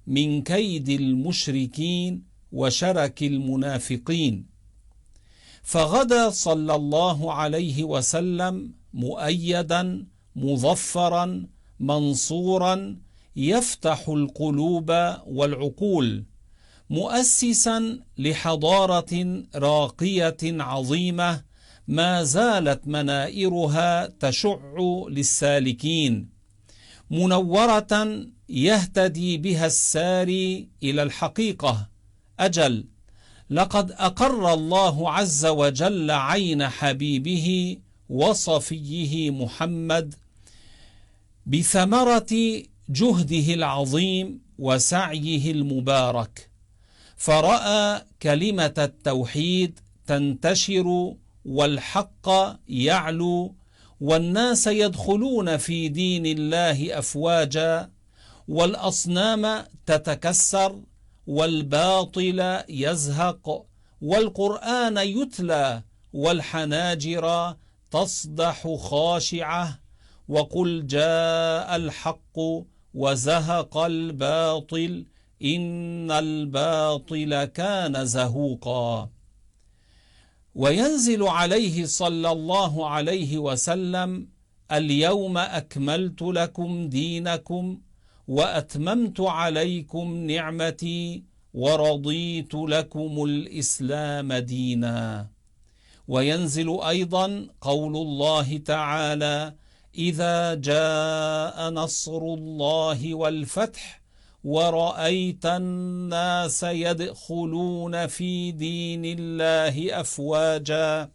من كيد المشركين وشرك المنافقين. فغدا صلى الله عليه وسلم مؤيدا مظفرا منصورا يفتح القلوب والعقول، مؤسسا لحضارة راقية عظيمة ما زالت منائرها تشع للسالكين، منورة يهتدي بها الساري إلى الحقيقة. أجل، لقد أقر الله عز وجل عين حبيبه وصفيه محمد بثمرة جهده العظيم وسعيه المبارك، فرأى كلمة التوحيد تنتشر والحق يعلو والناس يدخلون في دين الله أفواجا، والأصنام تتكسر والباطل يزهق والقرآن يتلى والحناجر تصدح خاشعة، وقل جاء الحق وزهق الباطل إن الباطل كان زهوقا. وينزل عليه صلى الله عليه وسلم: اليوم أكملت لكم دينكم وأتممت عليكم نعمتي ورضيت لكم الإسلام دينا. وينزل أيضا قول الله تعالى: إذا جاء نصر الله والفتح ورأيت الناس يدخلون في دين الله أفواجا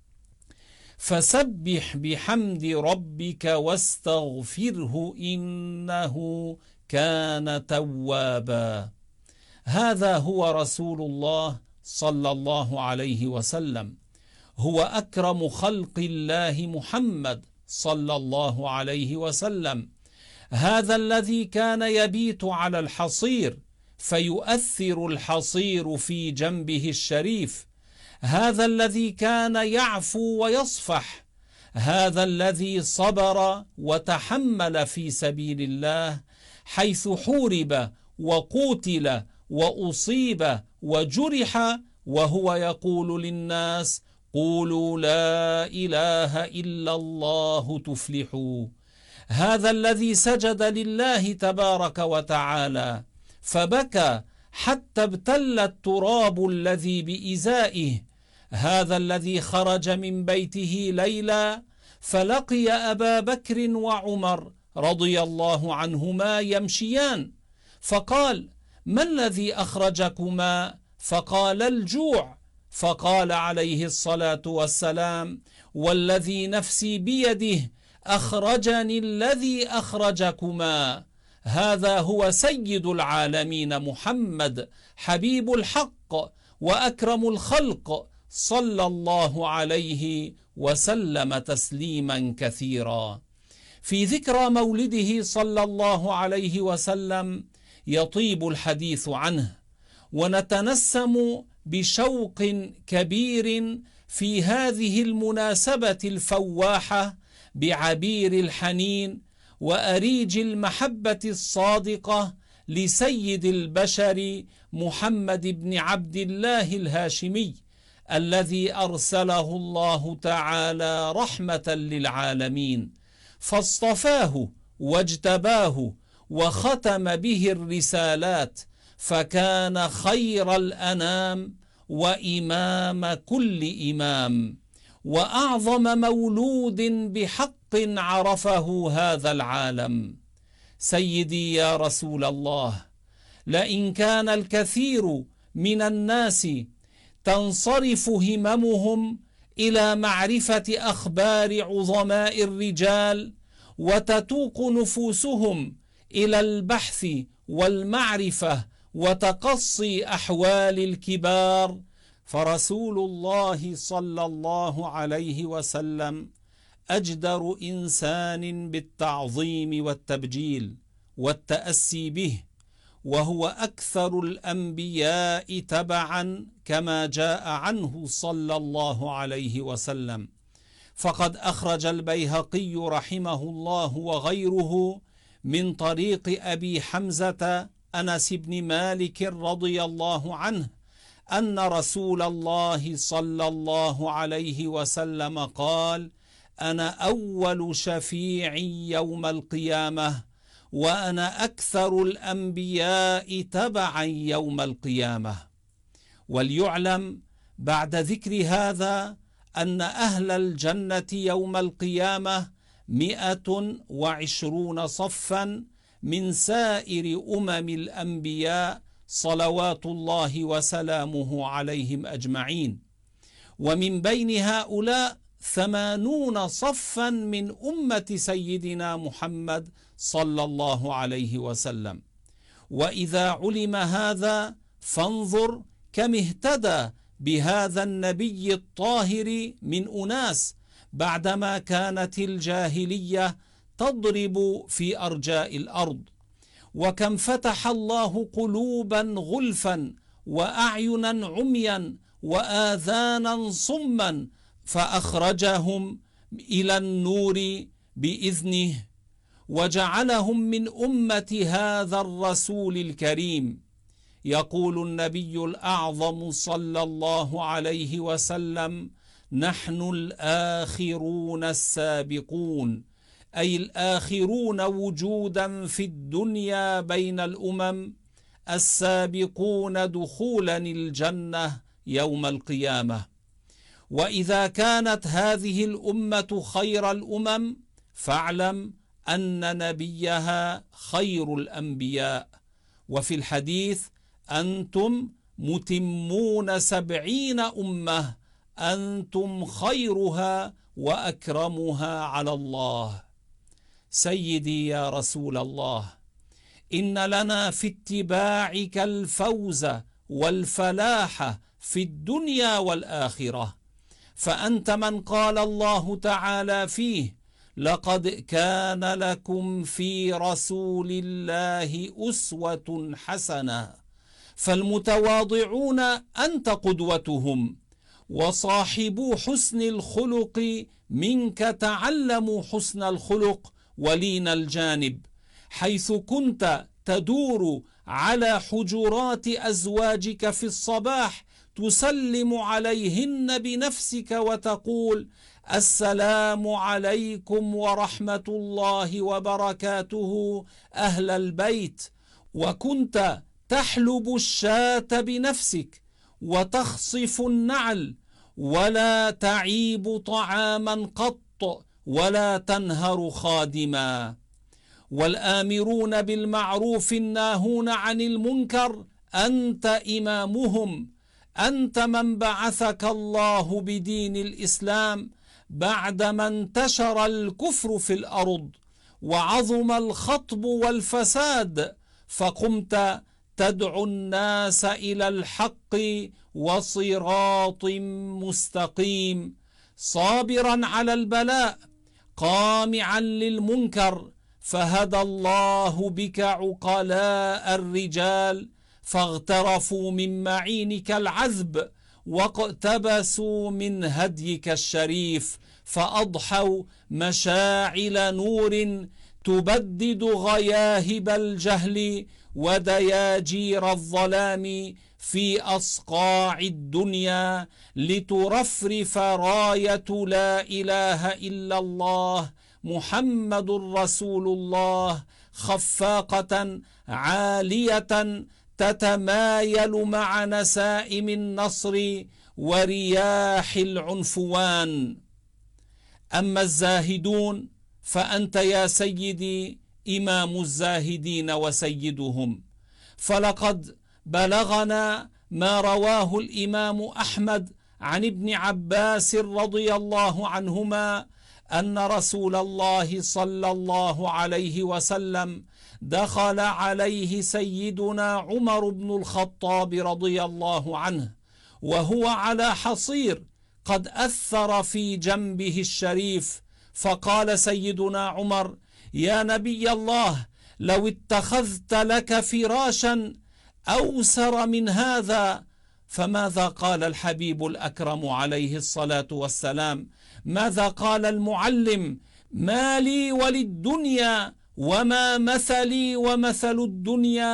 فسبح بحمد ربك واستغفره إنه كان توابا. هذا هو رسول الله صلى الله عليه وسلم، هو أكرم خلق الله محمد صلى الله عليه وسلم، هذا الذي كان يبيت على الحصير فيؤثر الحصير في جنبه الشريف، هذا الذي كان يعفو ويصفح، هذا الذي صبر وتحمل في سبيل الله حيث حورب وقتل وأصيب وجرح وهو يقول للناس: قولوا لا إله إلا الله تفلحوا. هذا الذي سجد لله تبارك وتعالى فبكى حتى ابتل التراب الذي بإزائه، هذا الذي خرج من بيته ليلا فلقي أبا بكر وعمر رضي الله عنهما يمشيان، فقال: ما الذي أخرجكما؟ فقال: الجوع. فقال عليه الصلاة والسلام: والذي نفسي بيده أخرجني الذي أخرجكما. هذا هو سيد العالمين محمد حبيب الحق وأكرم الخلق صلى الله عليه وسلم تسليما كثيرا. في ذكرى مولده صلى الله عليه وسلم يطيب الحديث عنه، ونتنسم بشوق كبير في هذه المناسبة الفواحة بعبير الحنين وأريج المحبة الصادقة لسيد البشر محمد بن عبد الله الهاشمي، الذي أرسله الله تعالى رحمة للعالمين، فاصطفاه واجتباه وختم به الرسالات، فكان خير الأنام وإمام كل إمام، وأعظم مولود بحق عرفه هذا العالم. سيدي يا رسول الله، لئن كان الكثير من الناس تنصرف هممهم إلى معرفة أخبار عظماء الرجال وتتوق نفوسهم إلى البحث والمعرفة وتقصي أحوال الكبار، فرسول الله صلى الله عليه وسلم أجدر إنسان بالتعظيم والتبجيل والتأسي به، وهو أكثر الأنبياء تبعا كما جاء عنه صلى الله عليه وسلم. فقد أخرج البيهقي رحمه الله وغيره من طريق أبي حمزة أنس بن مالك رضي الله عنه أن رسول الله صلى الله عليه وسلم قال: أنا أول شفيع يوم القيامة، وأنا أكثر الأنبياء تبعا يوم القيامة. وليعلم بعد ذكر هذا أن أهل الجنة يوم القيامة 120 صفا من سائر الأنبياء صلوات الله وسلامه عليهم أجمعين، ومن بين هؤلاء 80 صفا من أمة سيدنا محمد صلى الله عليه وسلم. وإذا علم هذا فانظر كم اهتدى بهذا النبي الطاهر من أناس بعدما كانت الجاهلية تضرب في أرجاء الأرض، وكم فتح الله قلوبا غلفا وأعينا عميا وآذانا صما فأخرجهم إلى النور بإذنه، وجعلهم من أمة هذا الرسول الكريم. يقول النبي الأعظم صلى الله عليه وسلم: نحن الآخرون السابقون، أي الآخرون وجودا في الدنيا بين الأمم، السابقون دخولا الجنة يوم القيامة. وإذا كانت هذه الأمة خير الأمم فاعلم أن نبيها خير الأنبياء. وفي الحديث: أنتم متمون 70 أمة، أنتم خيرها وأكرمها على الله. سيدي يا رسول الله، إن لنا في اتباعك الفوز والفلاح في الدنيا والآخرة، فأنت من قال الله تعالى فيه: لقد كان لكم في رسول الله أسوة حسنة. فالمتواضعون أنت قدوتهم، وصاحبو حسن الخلق منك تعلموا حسن الخلق ولين الجانب، حيث كنت تدور على حجرات أزواجك في الصباح تسلم عليهن بنفسك وتقول: السلام عليكم ورحمة الله وبركاته أهل البيت، وكنت تحلب الشاة بنفسك وتخصف النعل، ولا تعيب طعاما قط ولا تنهر خادما. والآمرون بالمعروف الناهون عن المنكر أنت إمامهم، أنت من بعثك الله بدين الإسلام بعدما انتشر الكفر في الأرض وعظم الخطب والفساد، فقمت تدعو الناس إلى الحق وصراط مستقيم، صابرا على البلاء قامعا للمنكر، فهدى الله بك عقلاء الرجال فاغترفوا من معينك العذب واقتبسوا من هديك الشريف، فأضحوا مشاعل نور تبدد غياهب الجهل ودياجير الظلام في أصقاع الدنيا، لترفرف راية لا إله إلا الله محمد رسول الله خفاقة عالية تتمايل مع نسائم النصر ورياح العنفوان. أما الزاهدون فأنت يا سيدي إمام الزاهدين وسيدهم، فلقد بلغنا ما رواه الإمام أحمد عن ابن عباس رضي الله عنهما أن رسول الله صلى الله عليه وسلم دخل عليه سيدنا عمر بن الخطاب رضي الله عنه وهو على حصير قد أثر في جنبه الشريف، فقال سيدنا عمر: يا نبي الله، لو اتخذت لك فراشا أوسر من هذا. فماذا قال الحبيب الأكرم عليه الصلاة والسلام؟ ماذا قال المعلم؟ ما لي وللدنيا وما مثلي ومثل الدنيا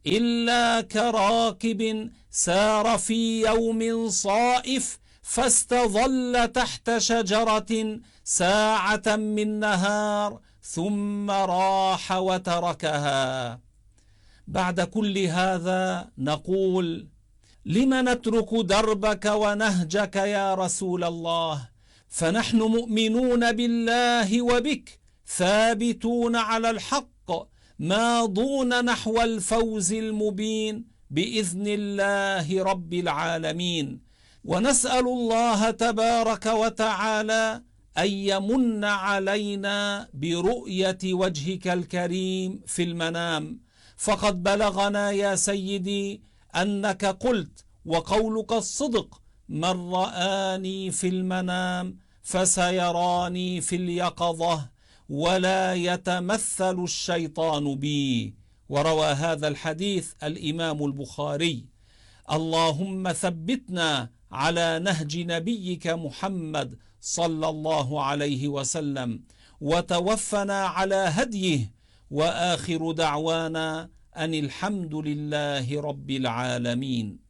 إلا كراكب سار في يوم صائف فاستظل تحت شجرة ساعة من نهار ثم راح وتركها. بعد كل هذا نقول: لم نترك دربك ونهجك يا رسول الله؟ فنحن مؤمنون بالله وبك، ثابتون على الحق، ماضون نحو الفوز المبين بإذن الله رب العالمين. ونسأل الله تبارك وتعالى أن يمن علينا برؤية وجهك الكريم في المنام، فقد بلغنا يا سيدي أنك قلت وقولك الصدق: من رآني في المنام فسيراني في اليقظة ولا يتمثل الشيطان بي. وروى هذا الحديث الإمام البخاري. اللهم ثبتنا على نهج نبيك محمد صلى الله عليه وسلم، وتوفنا على هديه، وآخر دعوانا أن الحمد لله رب العالمين.